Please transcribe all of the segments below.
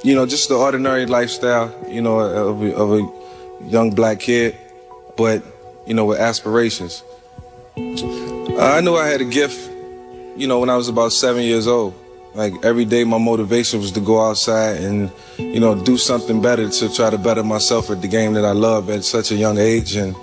just the ordinary lifestyle, of a young black kid, but, with aspirations. I knew I had a gift, when I was about 7 years old. Like, every day my motivation was to go outside and, do something better to try to better myself at the game that I love at such a young age. And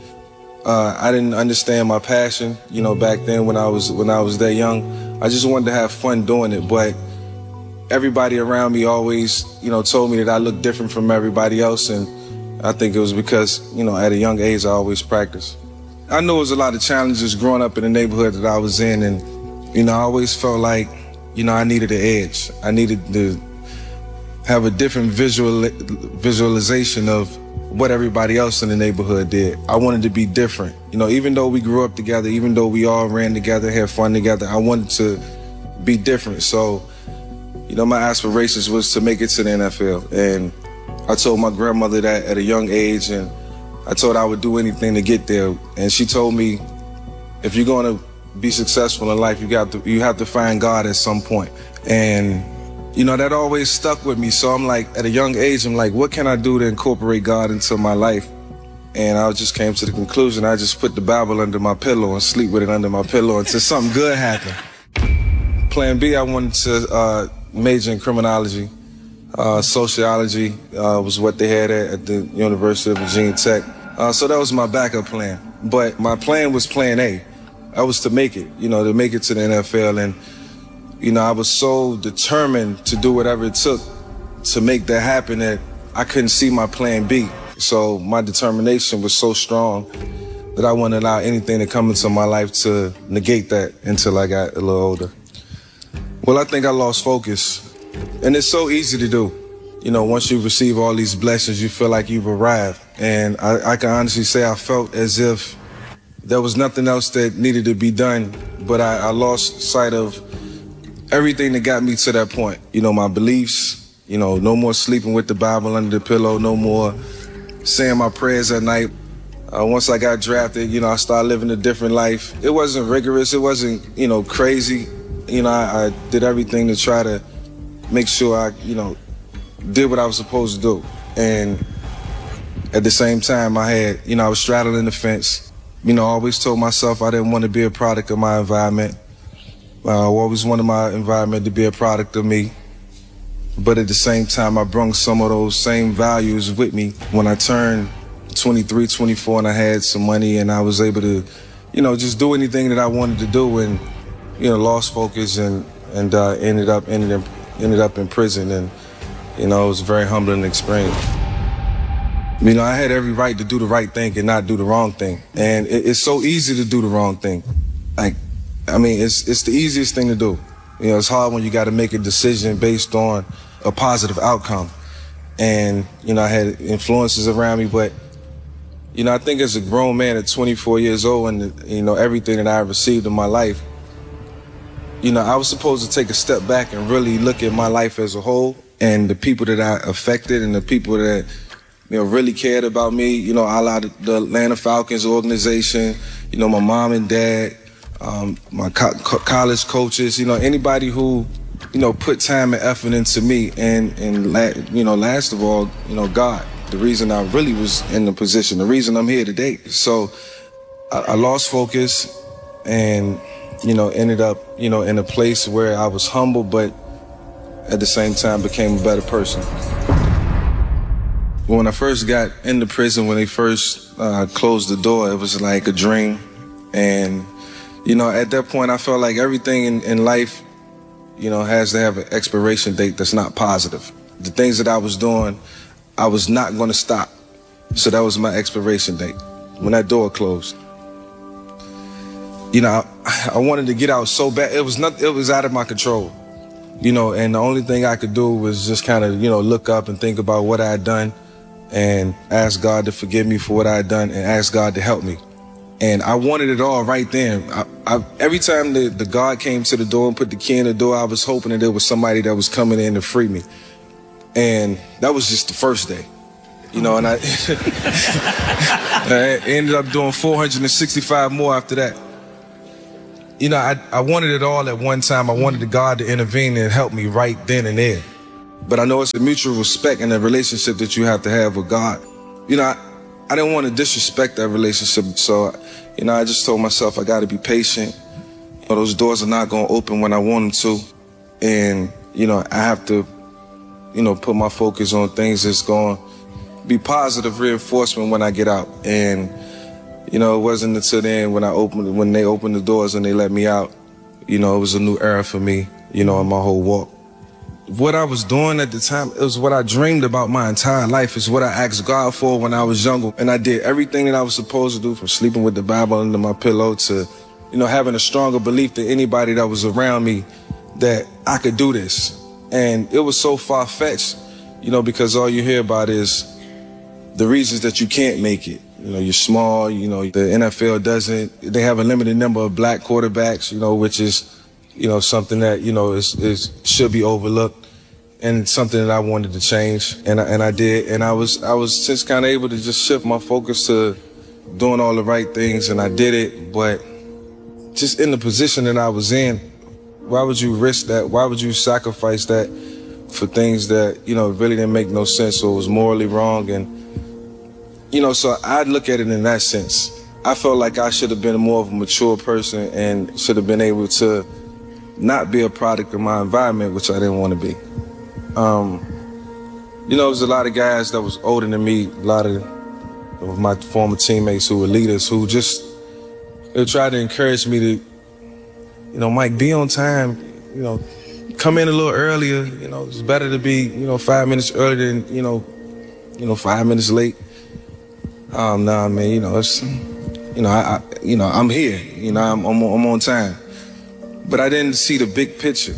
I didn't understand my passion, back then when I was that young. I just wanted to have fun doing it, but everybody around me always, told me that I looked different from everybody else, and I think it was because, at a young age I always practiced. I knew it was a lot of challenges growing up in the neighborhood that I was in, and, I always felt like, I needed an edge. I needed to have a different visualization of what everybody else in the neighborhood did. I wanted to be different. Even though we grew up together, even though we all ran together, had fun together, I wanted to be different. So, my aspirations was to make it to the NFL. And I told my grandmother that at a young age, and I told her I would do anything to get there. And she told me, if you're going to be successful in life, you have to find God at some point. And that always stuck with me. So I'm like, at a young age, I'm like, what can I do to incorporate God into my life? And I just came to the conclusion, I just put the Bible under my pillow and sleep with it under my pillow until something good happened. Plan B, I wanted to major in criminology. Sociology was what they had at the University of Virginia Tech. So that was my backup plan. But my plan was plan A. I was to make it, to make it to the NFL. And, I was so determined to do whatever it took to make that happen that I couldn't see my plan B. So my determination was so strong that I wouldn't allow anything to come into my life to negate that until I got a little older. Well, I think I lost focus. And it's so easy to do. Once you receive all these blessings, you feel like you've arrived. And I can honestly say I felt as if there was nothing else that needed to be done, but I lost sight of everything that got me to that point. My beliefs, no more sleeping with the Bible under the pillow, no more saying my prayers at night. Once I got drafted, I started living a different life. It wasn't rigorous, it wasn't, crazy. I did everything to try to make sure I, did what I was supposed to do. And at the same time, I was straddling the fence. I always told myself I didn't want to be a product of my environment. I always wanted my environment to be a product of me. But at the same time, I brought some of those same values with me when I turned 23, 24, and I had some money and I was able to, just do anything that I wanted to do, and, lost focus and ended up in prison. And, it was a very humbling experience. I had every right to do the right thing and not do the wrong thing. And it's so easy to do the wrong thing. It's the easiest thing to do. It's hard when you got to make a decision based on a positive outcome. And, I had influences around me, but, I think as a grown man at 24 years old and, everything that I received in my life, I was supposed to take a step back and really look at my life as a whole and the people that I affected and the people that, really cared about me, a lot of the Atlanta Falcons organization, my mom and dad, my college coaches, anybody who, put time and effort into me, and last of all, God, the reason I really was in the position, the reason I'm here today. So I lost focus and, ended up, in a place where I was humble, but at the same time became a better person. When I first got into prison, when they first closed the door, it was like a dream. And, at that point, I felt like everything in life, has to have an expiration date that's not positive. The things that I was doing, I was not going to stop. So that was my expiration date when that door closed. I wanted to get out so bad. It was out of my control. And the only thing I could do was just kind of, look up and think about what I had done and ask God to forgive me for what I had done and ask God to help me. And I wanted it all right then. Every time the God came to the door and put the key in the door, I was hoping that there was somebody that was coming in to free me. And that was just the first day. And I, I ended up doing 465 more after that. I wanted it all at one time. I wanted God to intervene and help me right then and there. But I know it's a mutual respect and a relationship that you have to have with God. You know, I didn't want to disrespect that relationship. So, you know, I just told myself I got to be patient. You know, those doors are not going to open when I want them to. And, you know, I have to, you know, put my focus on things that's going to be positive reinforcement when I get out. And, you know, it wasn't until then when they opened the doors and they let me out, you know, it was a new era for me, you know, in my whole walk. What I was doing at the time, it was what I dreamed about my entire life. It's what I asked God for when I was younger. And I did everything that I was supposed to do, from sleeping with the Bible under my pillow to, you know, having a stronger belief than anybody that was around me that I could do this. And it was so far-fetched, you know, because all you hear about is the reasons that you can't make it. You know, you're small, you know, the NFL they have a limited number of black quarterbacks, you know, which is, you know, something that, you know, should be overlooked, and something that I wanted to change. And I did. And I was just kind of able to just shift my focus to doing all the right things, and I did it. But just in the position that I was in, why would you risk that? Why would you sacrifice that for things that, you know, really didn't make no sense or was morally wrong? And, you know, so I'd look at it in that sense. I felt like I should have been more of a mature person and should have been able to not be a product of my environment, which I didn't want to be. You know, there was a lot of guys that was older than me, a lot of my former teammates who were leaders who they tried to encourage me to, you know, Mike, be on time, you know, come in a little earlier, you know, it's better to be, you know, 5 minutes earlier than, you know, 5 minutes late. Nah, man, you know, it's, you know, I'm here, you know, I'm on time. But I didn't see the big picture.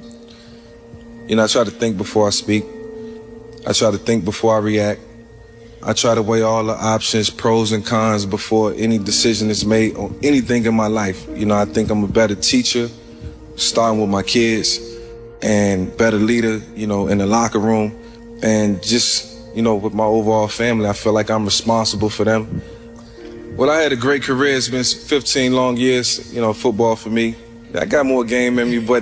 You know, I try to think before I speak. I try to think before I react. I try to weigh all the options, pros and cons, before any decision is made on anything in my life. You know, I think I'm a better teacher, starting with my kids, and better leader, you know, in the locker room, and just, you know, with my overall family. I feel like I'm responsible for them. Well, I had a great career. It's been 15 long years, you know, football for me. I got more game in me, but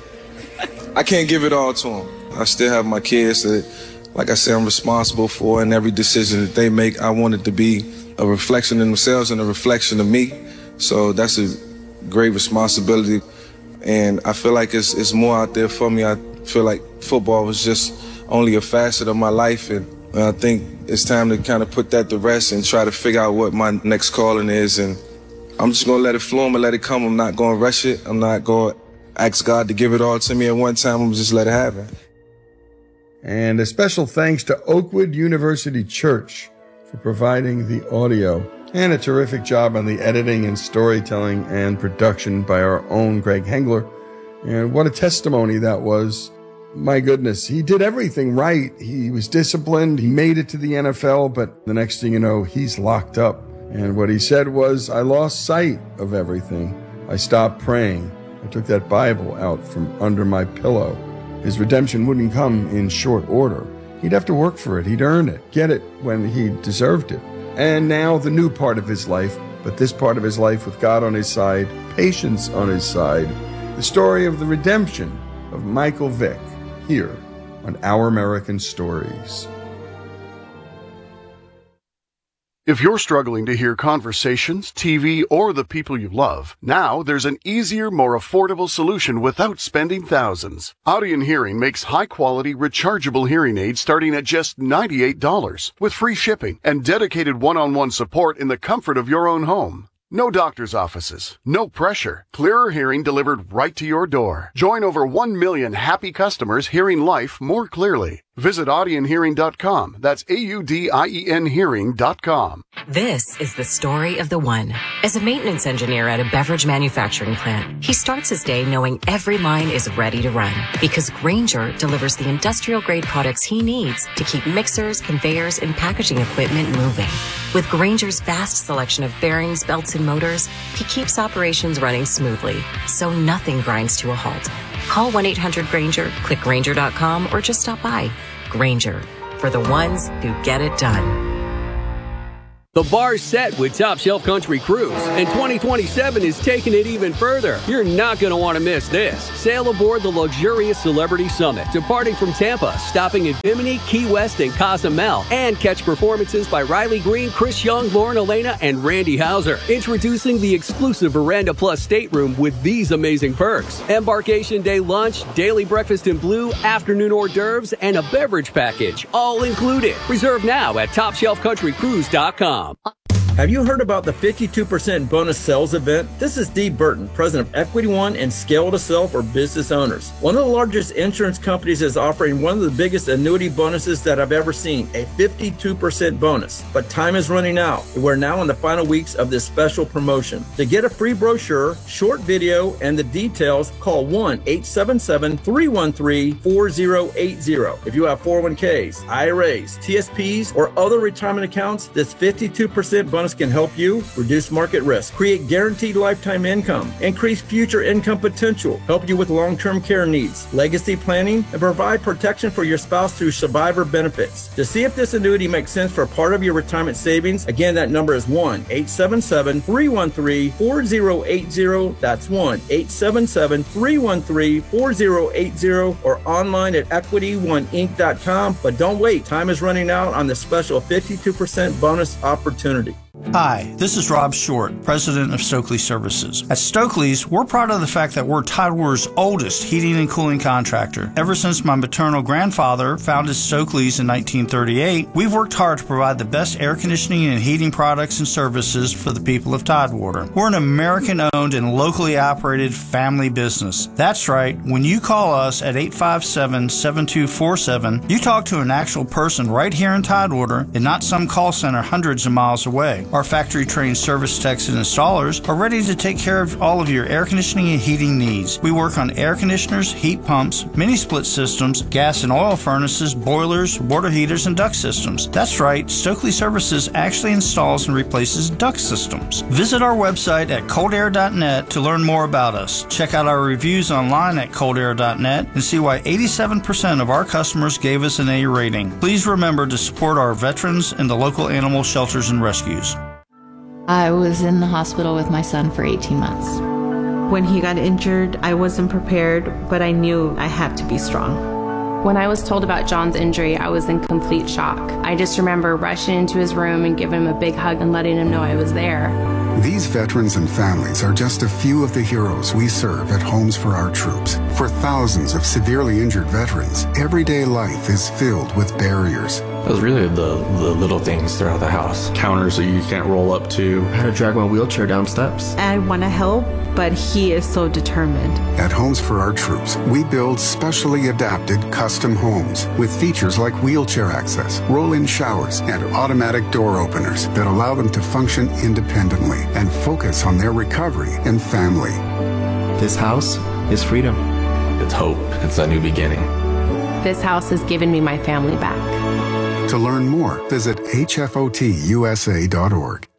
I can't give it all to them. I still have my kids that, like I said, I'm responsible for, and every decision that they make, I want it to be a reflection of themselves and a reflection of me. So that's a great responsibility, and I feel like it's more out there for me. I feel like football was just only a facet of my life, and I think it's time to kind of put that to rest and try to figure out what my next calling is. And I'm just going to let it flow and let it come. I'm not going to rush it. I'm not going to ask God to give it all to me at one time. I'm just let it happen. And a special thanks to Oakwood University Church for providing the audio, and a terrific job on the editing and storytelling and production by our own Greg Hengler. And what a testimony that was. My goodness, he did everything right. He was disciplined. He made it to the NFL, but the next thing you know, he's locked up. And what he said was, I lost sight of everything. I stopped praying. I took that Bible out from under my pillow. His redemption wouldn't come in short order. He'd have to work for it. He'd earn it, get it when he deserved it. And now the new part of his life, but this part of his life with God on his side, patience on his side, the story of the redemption of Michael Vick, here on Our American Stories. If you're struggling to hear conversations, TV, or the people you love, now there's an easier, more affordable solution without spending thousands. Audien Hearing makes high-quality, rechargeable hearing aids starting at just $98, with free shipping and dedicated one-on-one support in the comfort of your own home. No doctor's offices, no pressure, clearer hearing delivered right to your door. Join over 1 million happy customers hearing life more clearly. Visit AudienHearing.com. That's AUDIEN Hearing.com. This is the story of the one. As a maintenance engineer at a beverage manufacturing plant, he starts his day knowing every line is ready to run, because Grainger delivers the industrial-grade products he needs to keep mixers, conveyors, and packaging equipment moving. With Grainger's vast selection of bearings, belts, and motors, he keeps operations running smoothly, so nothing grinds to a halt. Call 1-800-GRAINGER, click Grainger.com, or just stop by. Grainger, for the ones who get it done. The bar's set with Top Shelf Country Cruise, and 2027 is taking it even further. You're not going to want to miss this. Sail aboard the luxurious Celebrity Summit, departing from Tampa, stopping in Bimini, Key West, and Cozumel, and catch performances by Riley Green, Chris Young, Lauren Elena, and Randy Hauser. Introducing the exclusive Veranda Plus stateroom with these amazing perks. Embarkation day lunch, daily breakfast in blue, afternoon hors d'oeuvres, and a beverage package, all included. Reserve now at TopShelfCountryCruise.com. Have you heard about the 52% bonus sales event? This is Steve Burton, president of Equity One and Scale to Sell for business owners. One of the largest insurance companies is offering one of the biggest annuity bonuses that I've ever seen, a 52% bonus. But time is running out. We're now in the final weeks of this special promotion. To get a free brochure, short video, and the details, call 1-877-313-4080. If you have 401ks, IRAs, TSPs, or other retirement accounts, this 52% bonus can help you reduce market risk, create guaranteed lifetime income, increase future income potential, help you with long-term care needs, legacy planning, and provide protection for your spouse through survivor benefits. To see if this annuity makes sense for part of your retirement savings, again, that number is 1-877-313-4080. That's 1-877-313-4080 or online at EquityOneInc.com. But don't wait. Time is running out on the special 52% bonus opportunity. Hi, this is Rob Short, president of Stokely Services. At Stokely's, we're proud of the fact that we're Tidewater's oldest heating and cooling contractor. Ever since my maternal grandfather founded Stokely's in 1938, we've worked hard to provide the best air conditioning and heating products and services for the people of Tidewater. We're an American-owned and locally operated family business. That's right, when you call us at 857-7247, you talk to an actual person right here in Tidewater and not some call center hundreds of miles away. Our factory-trained service techs and installers are ready to take care of all of your air conditioning and heating needs. We work on air conditioners, heat pumps, mini-split systems, gas and oil furnaces, boilers, water heaters, and duct systems. That's right, Stokely Services actually installs and replaces duct systems. Visit our website at coldair.net to learn more about us. Check out our reviews online at coldair.net and see why 87% of our customers gave us an A rating. Please remember to support our veterans and the local animal shelters and rescues. I was in the hospital with my son for 18 months. When he got injured, I wasn't prepared, but I knew I had to be strong. When I was told about John's injury, I was in complete shock. I just remember rushing into his room and giving him a big hug and letting him know I was there. These veterans and families are just a few of the heroes we serve at Homes for Our Troops. For thousands of severely injured veterans, everyday life is filled with barriers. It was really the little things throughout the house. Counters that you can't roll up to. I had to drag my wheelchair down steps. I want to help, but he is so determined. At Homes for Our Troops, we build specially adapted custom homes with features like wheelchair access, roll-in showers, and automatic door openers that allow them to function independently and focus on their recovery and family. This house is freedom. It's hope. It's a new beginning. This house has given me my family back. To learn more, visit hfotusa.org.